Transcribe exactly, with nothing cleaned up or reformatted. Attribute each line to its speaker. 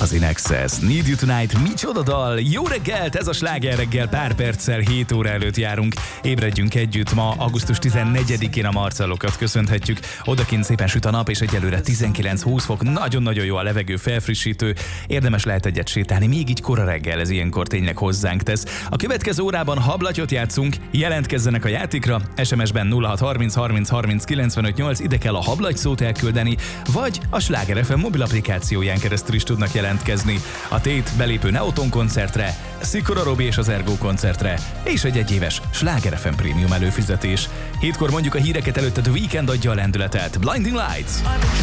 Speaker 1: az In Excess. Need You Tonight, micsoda dal! Jó reggelt, ez a Sláger reggel, pár perccel hét óra előtt járunk. Ébredjünk együtt, ma augusztus tizennegyedikén a marcalokat köszönhetjük. Odakint szépen süt a nap, és egyelőre tizenkilenc-húsz fok, nagyon-nagyon jó a levegő, felfrissítő. Érdemes lehet egyet sétálni, még így kora reggel, ez ilyenkor tényleg hozzánk tesz. A következő órában hablatyot játszunk, jelentkezzenek a játékra, es em es-ben nulla hat harminc harminc harminc kilencvenöt nyolc, ide kell a hablaty szót elküldeni, vagy a Sláger ef em mobil applikációján keresztül is tudnak jelentkezni. A tét belépő Neoton koncertre, Szikora Robi és az Ergo koncertre, és egy egyéves Sláger ef em prémium előfizetés. Hétkor mondjuk a híreket, előtte The Weeknd adja a lendületet. Blinding Lights!